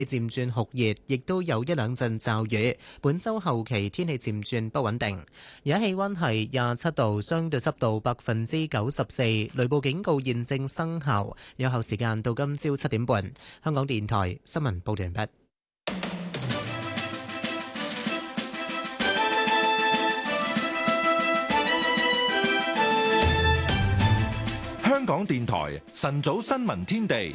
漸轉酷熱，亦都有一兩陣驟雨。本週後期天氣漸轉不穩定。而家氣溫係27度，相對濕度94%，雷暴警告現正生效，有效時間到今朝7點半。香港電台新聞報道完畢。 香港電台晨早新聞天地。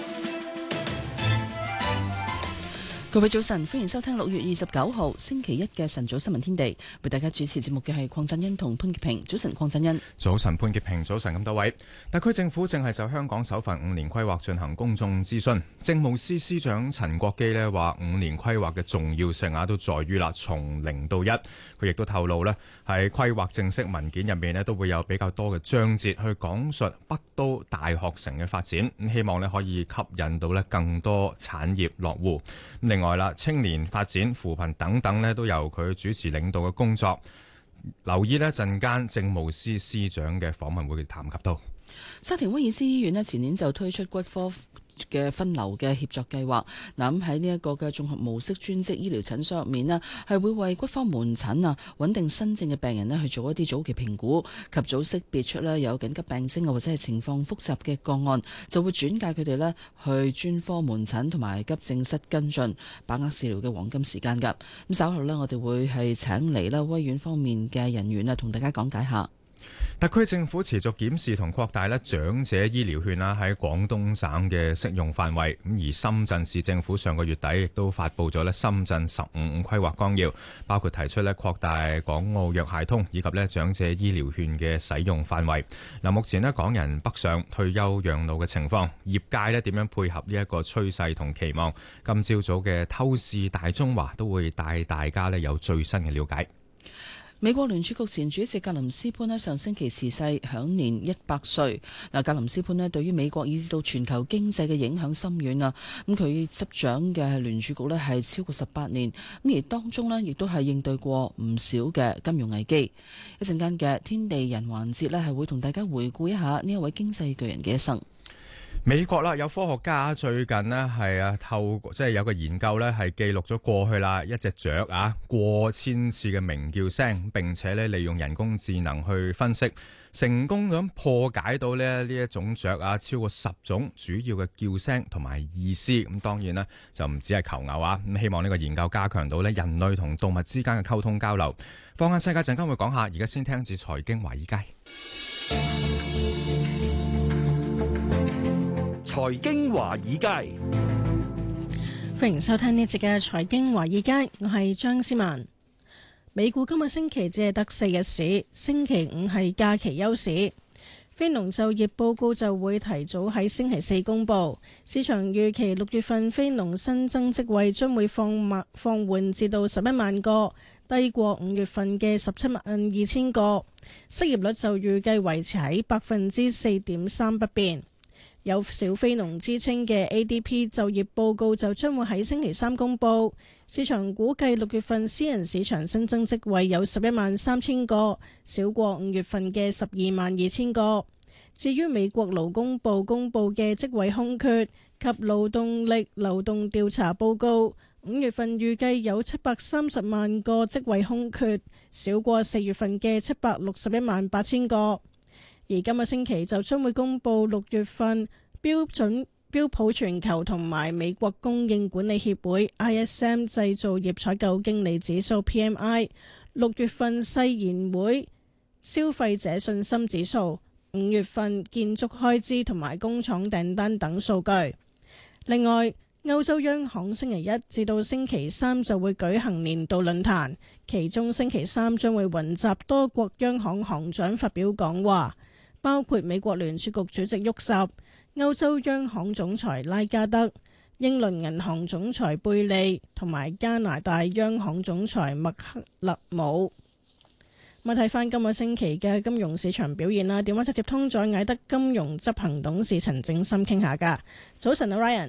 各位早晨，歡迎收聽6月29號星期一嘅晨早新聞天地。為大家主持節目嘅係鄺振欣同潘潔平。早晨，鄺振欣。 早晨，潘潔平。早晨，咁多位。特區政府正係就香港首份5年規劃進行公眾諮詢。政務司司長陳國基呢話，5年規劃嘅重要性都在於從0到1。佢亦都透露呢喺規劃正式文件入面呢都會有比較多嘅章節去講述北都大學城嘅發展。咁希望呢可以吸引到呢更多產業落戶。另外啦，青年發展、扶貧等等呢都由佢主持領導嘅工作。留意呢陣間政務司司長嘅訪問會談及到。 沙田威爾斯醫院呢前年就推出骨科嘅分流嘅協作計劃。咁喺呢一個嘅綜合模式專職醫療診所入面呢，係會為骨科門診穩定新症嘅病人呢去做一啲早期評估，及早識別出呢有緊急病徵或者係情況複雜嘅個案，就會轉介佢哋呢去專科門診同埋急症室跟進，把握治療嘅黃金時間㗎。咁稍後呢，我哋會係請嚟啦威院方面嘅人員同大家講解下。 特區政府持續檢視同擴大長者醫療券喺廣東省嘅適用範圍。咁而深圳市政府上個月底亦都發布咗深圳15規劃綱要，包括提出擴大港澳藥械通以及長者醫療券嘅使用範圍。目前港人北上退休養老嘅情況，業界點樣配合呢一個趨勢同期望？今朝早嘅透視大中華都會帶大家有最新嘅了解。 美國聯儲局前主席格林斯潘上星期辭世，享年100歲。格林斯潘對於美國以至到全球經濟嘅影響深遠啊。咁佢執掌嘅聯儲局係超過18年，咁而當中亦都係應對過唔少嘅金融危機。一陣間嘅天地人環節係會同大家回顧一下呢一位經濟巨人嘅一生。 美國有科學家最近係有個研究係記錄咗過去一隻雀過千次嘅鳴叫聲，並且利用人工智能去分析，成功咁破解到呢一種雀超過10種主要嘅叫聲同埋意思。咁當然就唔止係求偶咁希望呢個研究加強到人類同動物之間嘅溝通交流。放眼世界陣間會講下，而家先聽住財經華爾街。 財經華爾街， 歡迎收聽呢節嘅財經華爾街，我係張思文。美股今個星期只係得4日市，星期五係假期休市。非農就業報告就會提早喺星期四公佈，市場預期6月份非農新增職位將會放緩至到11萬個，低過5月份嘅172000個。失業率就預計維持喺4.3%不變。有小非農之稱嘅 ADP 就業報告就將會喺星期三公佈，市場估計6月份私人市場新增職位有113000個，少過5月份嘅122,000個。至於美國勞工部公佈嘅職位空缺及勞動力流動調查報告，5月份預計有730萬個職位空缺，少過4月份嘅7618000個。而今個星期就將會公佈6月份標普全球同埋美國供應管理協會 ISM 製造業採購經理指數 PMI、6月份世研會消費者信心指數、5月份建築開支同埋工廠訂單等數據。另外，歐洲央行星期一至到星期三就會舉行年度論壇，其中星期三將會雲集多國央行行長發表講話，包括美國聯儲局主席沃什、歐洲央行總裁拉加德、英倫銀行總裁貝利同埋加拿大央行總裁麥克勒姆。咁睇翻今個星期嘅金融市場表現啦，電話接通咗艾德金融執行董事陳正深傾下㗎。早晨啊 Ryan。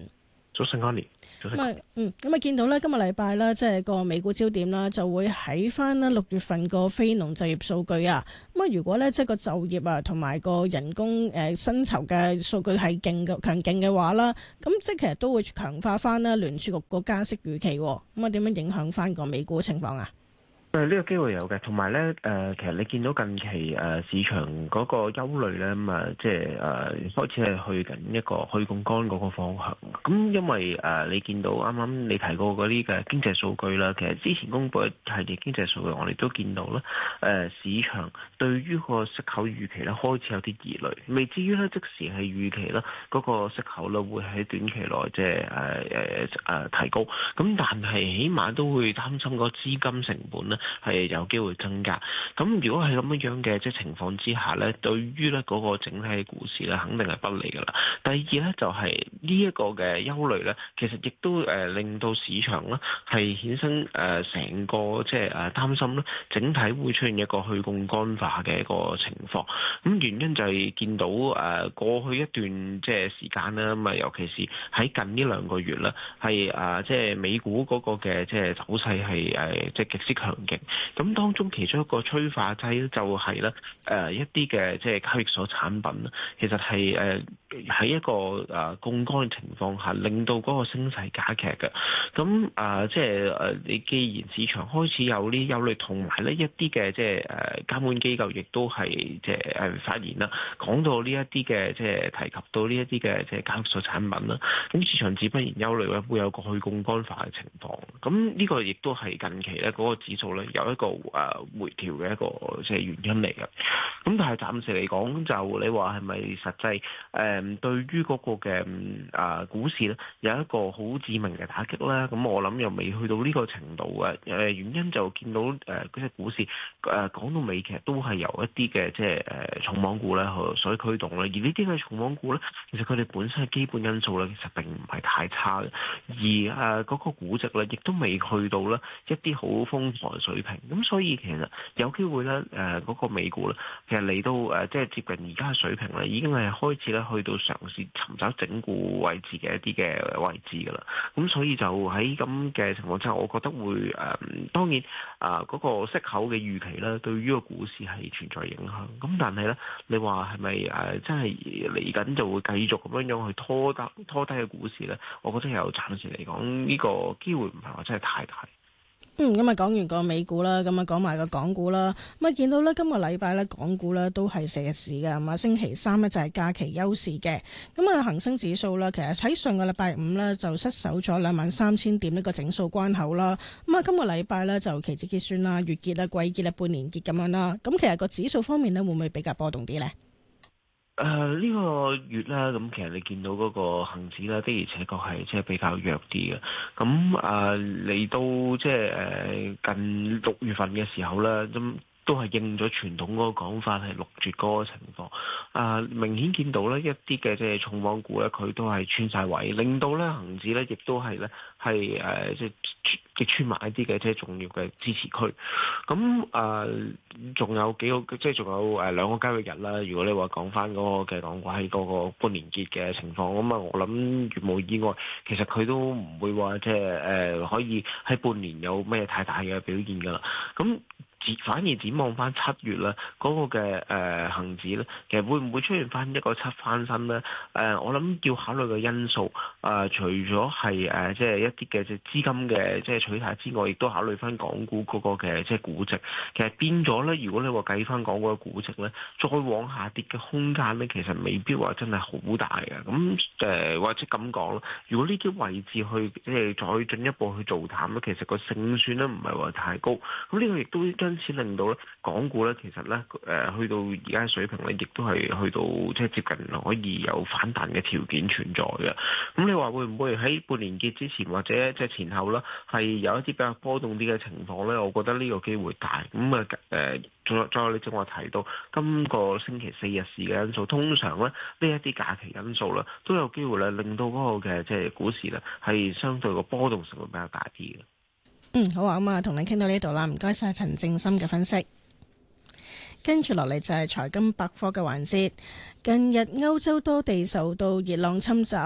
早晨，安妮。 咁見到咧，今日禮拜咧，即係個美股焦點啦，就會喺翻咧6月份個非農就業數據啊。咁啊，如果咧即係個就業啊，同埋個人工薪酬嘅數據係強勁嘅話啦，咁即係其實都會強化翻啦聯儲局個加息預期。咁啊，點樣影響翻個美股情況啊？ 呢個機會有嘅，同埋咧其實你見到近期市場嗰個憂慮咧，咁即係開始係去緊一個去槓桿嗰個方向。咁因為你見到啱啱你提過嗰啲嘅經濟數據啦，其實之前公布嘅系列經濟數據，我哋都見到啦。市場對於個息口預期咧開始有啲疑慮，未至於咧即時係預期啦嗰個息口咧會喺短期內即係提高。咁但係起碼都會擔心個資金成本咧係有機會增加。咁如果係咁樣嘅即係情況之下咧，對於咧嗰個整體股市咧肯定係不利㗎啦。第二咧就係呢一個嘅憂慮咧，其實亦都令到市場咧係衍生成個即係擔心咧，整體會出現一個去槓桿化嘅一個情況。咁原因就係見到過去一段即係時間啦，咁尤其是喺近呢2個月啦，係即係美股嗰個嘅即係走勢係即係極之強勁。咁當中其中一個催化劑就係咧一啲嘅即係交易所產品啦，其實係喺一個槓桿嘅情況下，令到嗰個升勢加劇嘅。咁即係你既然市場開始有啲憂慮，同埋呢一啲嘅即係監管機構亦都係即係發言啦，講到呢一啲嘅即係提及到呢一啲嘅即係交易所產品啦，咁市場自不然憂慮咧會有個去槓桿化嘅情況。咁呢個亦都係近期咧嗰個指數咧有一個回調嘅一個即係原因嚟嘅。咁但係暫時嚟講，就你話係咪實際對於嗰個嘅股市咧有一個好致命嘅打擊咧？咁我諗又未去到呢個程度嘅。原因就見到嗰隻股市講到尾其實都係由一啲嘅即係重磅股咧所驅動啦。而呢啲嘅重磅股咧，其實佢哋本身嘅基本因素咧其實並唔係太差嘅。而嗰個估值咧亦都未去到咧一啲好瘋狂嘅水平。咁所以其實有機會咧嗰個美股咧其實嚟到即係接近而家嘅水平咧，已經係開始咧去到嘗試尋找整固位置嘅一啲嘅位置㗎啦。咁所以就喺咁嘅情況之下，我覺得會當然嗰個息口嘅預期咧，對於個股市係存在影響。咁但係咧，你話係咪真係嚟緊就會繼續咁樣去拖低嘅股市咧？我覺得又暫時嚟講呢個機會唔係話真係太大。 咁啊講完個美股啦，咁啊講埋個港股啦。咁啊見到咧今個禮拜咧港股咧都係四日市嘅，咁啊星期三咧就係假期休市嘅。咁啊恒生指數啦，其實喺上個禮拜五咧就失守咗23,000點呢個整數關口啦。咁啊今個禮拜咧就期指結算啦、月結啦、季結啦、半年結咁樣啦。咁其實個指數方面咧會唔會比較波動啲咧？ 呢個月咧，咁其實你見到嗰個恆指咧，的而且確係即係比較弱啲嘅。咁嚟到即係近6月份嘅時候咧，咁都係應咗傳統嗰個講法係6絕嗰個情況。明顯見到咧一啲嘅即係重磅股咧，佢都係穿晒位，令到咧恆指咧亦都係咧係即係擊穿埋一啲嘅即係重要嘅支持區。咁仲有幾個即係仲有2個交易日啦。如果你話講翻嗰個嘅港股喺嗰個半年結嘅情況，咁我諗如無意外，其實佢都唔會話即係可以喺半年有咩太大嘅表現㗎啦。咁反而展望翻7月啦，嗰個嘅恆指咧，其實會唔會出現翻一個7翻身咧？我諗要考慮嘅因素，除咗係即係一啲嘅即係資金嘅即係取態之外，亦都考慮翻港股嗰個嘅即係估值。其實變咗咧，如果你話計翻港股嘅估值咧，再往下跌嘅空間咧，其實未必話真係好大嘅。咁或者咁講咯，如果呢啲位置去即係再進一步去做淡咧，其實個勝算咧唔係話太高。咁呢個亦都因此令到咧港股咧，其實咧去到而家水平咧，亦都係去到即係接近可以有反彈嘅條件存在嘅。咁你話會唔會喺半年結之前或者即係前後咧，係有一啲比較波動啲嘅情況咧？我覺得呢個機會大。咁仲有你正話提到今個星期4日市嘅因素，通常咧呢一啲假期因素咧，都有機會咧令到嗰個嘅即係股市咧係相對個波動性會比較大啲嘅。 好啊，咁啊，同你傾到呢度啦，唔該晒陳正深嘅分析。跟住落嚟就係財金百科嘅環節。近日歐洲多地受到熱浪侵襲，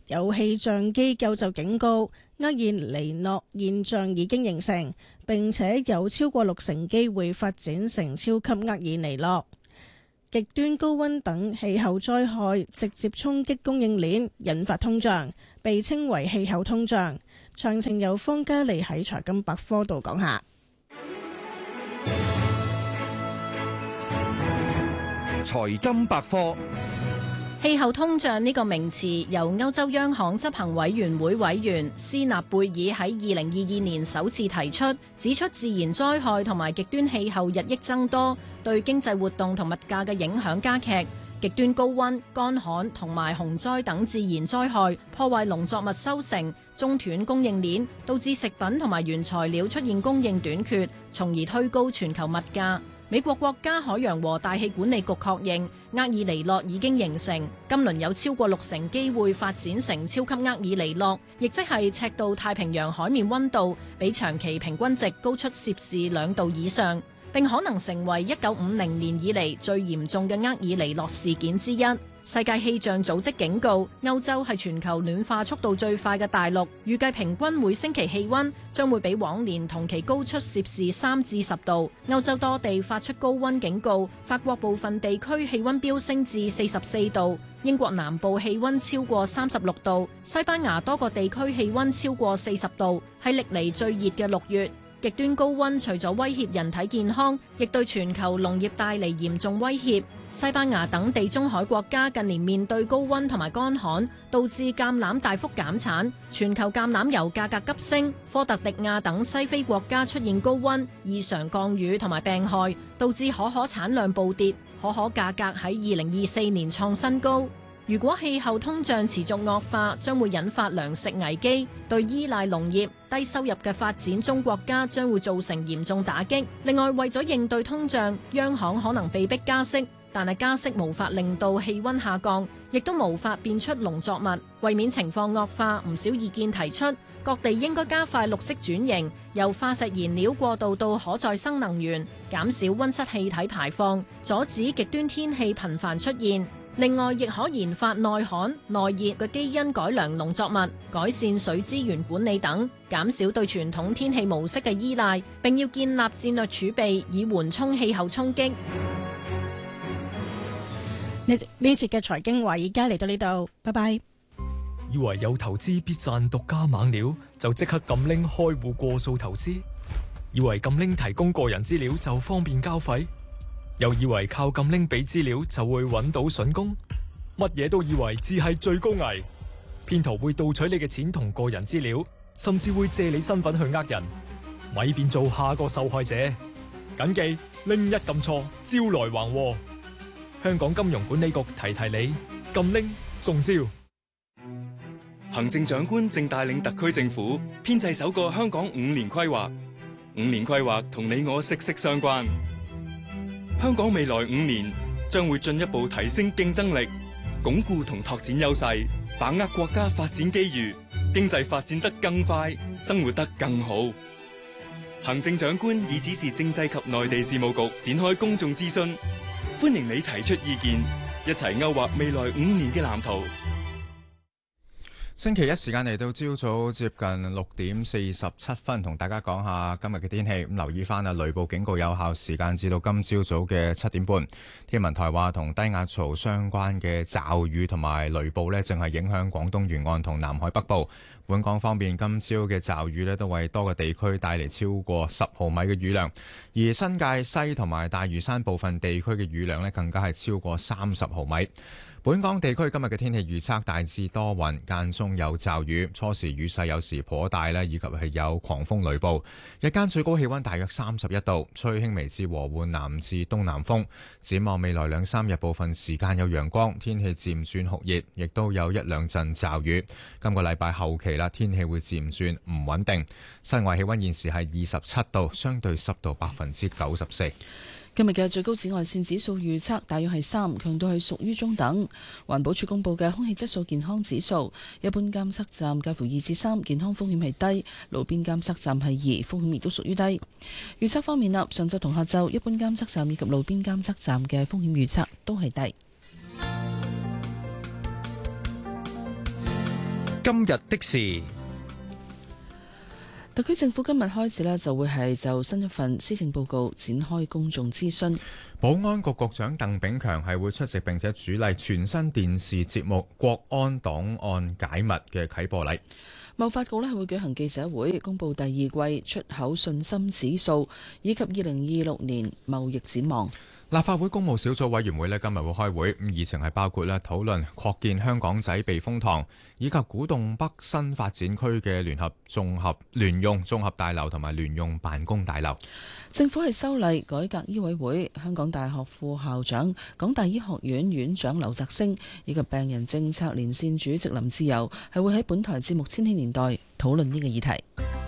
有氣象機構就警告，厄爾尼諾現象已經形成，並且有超過60%機會發展成超級厄爾尼諾。極端高溫等氣候災害直接衝擊供應鏈，引發通脹，被稱為氣候通脹。詳情由方嘉利喺財金百科度講下。 財金百科。 氣候通脹呢個名詞由歐洲央行執行委員會委員斯納貝爾喺2022年首次提出，指出自然災害同埋極端氣候日益增多，對經濟活動同物價嘅影響加劇。極端高溫、乾旱同埋洪災等自然災害破壞農作物收成，中斷供應鏈，導致食品同埋原材料出現供應短缺，從而推高全球物價。美國國家海洋和大氣管理局確認，厄爾尼諾已經形成，今輪有超過60%機會發展成超級厄爾尼諾，亦即係赤道太平洋海面溫度比長期平均值高出攝氏2度以上，並可能成為1950年以嚟最嚴重嘅厄爾尼諾事件之一。世界氣象組織警告，歐洲係全球暖化速度最快嘅大陸，預計平均每星期氣溫將會比往年同期高出攝氏3至10度。歐洲多地發出高溫警告，法國部分地區氣溫飆升至44度，英國南部氣溫超過36度，西班牙多個地區氣溫超過40度，係歷嚟最熱嘅6月。極端高溫除咗威脅人體健康，亦對全球農業帶嚟嚴重威脅。西班牙等地中海國家近年面對高溫同埋乾旱，導致橄欖大幅減產，全球橄欖油價格急升。科特迪亞等西非國家出現高溫、異常降雨同埋病害，導致可可產量暴跌，可可價格喺2024年創新高。如果氣候通脹持續惡化，將會引發糧食危機，對依賴農業、低收入嘅發展中國家將會造成嚴重打擊。另外，為咗應對通脹，央行可能被迫加息，但係加息無法令到氣溫下降，亦都無法變出農作物。為免情況惡化，唔少意見提出，各地應該加快綠色轉型，由化石燃料過渡到可再生能源，減少溫室氣體排放，阻止極端天氣頻繁出現。另外，亦可研發耐旱、耐熱嘅基因改良農作物，改善水資源管理等，減少對傳統天氣模式嘅依賴，並要建立戰略儲備，以緩衝氣候衝擊。 呢節嘅財經華爾街嚟到呢度，拜拜。 以為有投資必賺獨家猛料，就即刻撳拎開戶過數投資；以為撳拎提供個人資料就方便交費。又以為靠撳拎俾資料就會揾到筍工，乜嘢都以為只係最高危。騙徒會盜取你嘅錢同個人資料，甚至會借你身份去呃人，咪變做下個受害者。謹記拎一撳錯，招來橫禍。香港金融管理局提提你，撳拎中招。 行政長官正帶領特區政府編製首個香港5年規劃，5年規劃同你我息息相關。香港未來5年將會進一步提升競爭力，鞏固同拓展優勢，把握國家發展機遇，經濟發展得更快，生活得更好。行政長官已指示政制及內地事務局展開公眾諮詢，歡迎你提出意見，一齊勾畫未來5年嘅藍圖。 星期一時間嚟到朝早接近6:47，同大家講下今日嘅天氣。咁留意翻雷暴警告有效時間至到今朝早嘅7點半。天文台話同低壓槽相關嘅驟雨同埋雷暴呢，正係影響廣東沿岸同南海北部。本港方面，今朝嘅驟雨呢，都為多個地區帶嚟超過10毫米嘅雨量，而新界西同埋大嶼山部分地區嘅雨量呢，更加係超過30毫米。本港地區今日嘅天氣預測大致多雲，間中有驟雨，初時雨勢有時頗大咧，以及係有狂風雷暴。日間最高氣溫大約31度，吹輕微至和緩南至東南風。展望未來2-3日，部分時間有陽光，天氣漸轉酷熱，亦都有1-2陣驟雨。今個禮拜後期啦，天氣會漸轉唔穩定。室外氣溫現時係27度，相對濕度94%。 今日嘅最高紫外線指數預測大約係3，強度係屬於中等。環保署公布嘅空氣質素健康指數，一般監測站介乎2至3，健康風險係低；路邊監測站係2，風險亦都屬於低。預測方面啦，上晝同下晝一般監測站以及路邊監測站嘅風險預測都係低。 今日的事。 特區政府今日開始就會係就新一份施政報告展開公眾諮詢。 保安局局長鄧炳強係會出席並且主禮全新電視節目《國安檔案解密》嘅啟播禮。 貿發局係會舉行記者會，公布第二季出口信心指數以及2026年貿易展望。 立法會公務小組委員會今日會開會，議程係包括討論擴建香港仔避風塘，以及古洞北新發展區嘅聯用綜合大樓同埋聯用辦公大樓。 政府係修例改革醫委會，香港大學副校長、港大醫學院院長劉澤星以及病人政策連線主席林志釉係會喺本台節目《千禧年代》討論呢個議題。